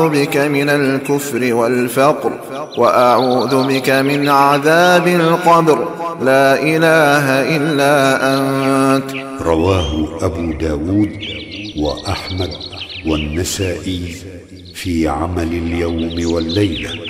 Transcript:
وأعوذ بك من الكفر والفقر، وأعوذ بك من عذاب القبر، لا إله إلا أنت. رواه أبو داود وأحمد والنسائي في عمل اليوم والليلة.